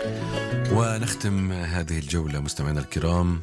ونختم هذه الجولة مستمعينا الكرام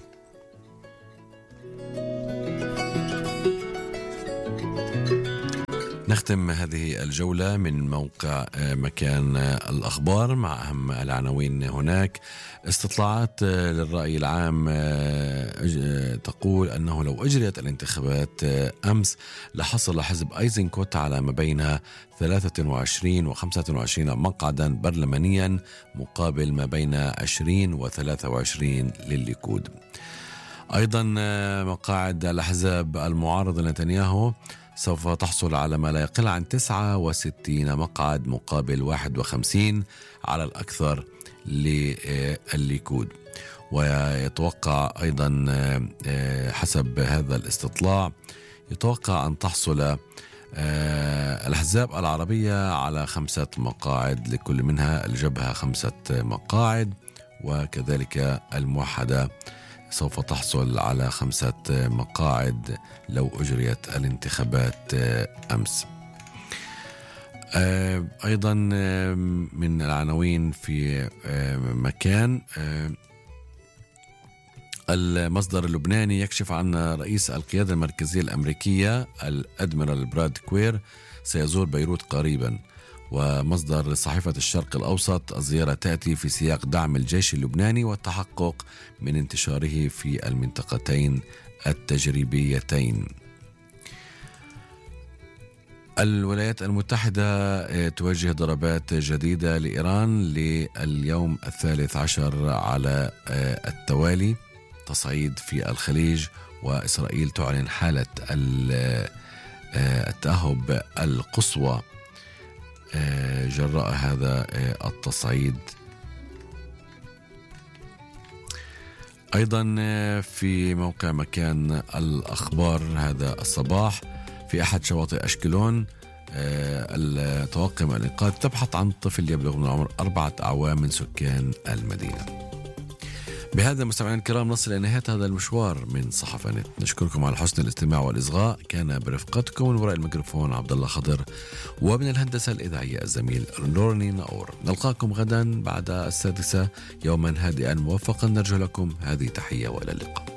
نختم هذه الجولة من موقع مكان الأخبار مع أهم العناوين هناك. استطلاعات للرأي العام تقول أنه لو أجريت الانتخابات أمس لحصل حزب أيزنكوت على ما بين 23 و 25 مقعدا برلمانيا مقابل ما بين 20 و 23 للليكود. أيضا مقاعد الأحزاب المعارضة لنتنياهو سوف تحصل على ما لا يقل عن 69 مقعد مقابل 51 على الأكثر للليكود. ويتوقع أيضا حسب هذا الاستطلاع يتوقع أن تحصل الأحزاب العربية على 5 مقاعد لكل منها، الجبهة 5 مقاعد، وكذلك الموحدة سوف تحصل على 5 مقاعد لو أجريت الانتخابات أمس. أيضا من العناوين في مكان المصدر اللبناني يكشف عن رئيس القيادة المركزية الأمريكية الأدميرال براد كوير سيزور بيروت قريبا. ومصدر صحيفة الشرق الأوسط الزيارة تأتي في سياق دعم الجيش اللبناني والتحقق من انتشاره في المنطقتين التجريبيتين. الولايات المتحدة توجه ضربات جديدة لإيران لليوم 13 على التوالي، تصعيد في الخليج، وإسرائيل تعلن حالة التأهب القصوى جراء هذا التصعيد. أيضا في موقع مكان الأخبار هذا الصباح في أحد شواطئ أشكلون الطواقم الإنقاذ تبحث عن طفل يبلغ من العمر 4 أعوام من سكان المدينة. بهذا مستمعينا الكرام نصل إلى نهاية هذا المشوار من صحافة نت. نشكركم على حسن الاستماع والإصغاء. كان برفقتكم من وراء الميكروفون عبد الله خضر، ومن الهندسة الإذاعية الزميل روني ناور. نلقاكم غدا بعد 6 يوما هادئا موفقا، نرجو لكم هذه تحية وإلى اللقاء.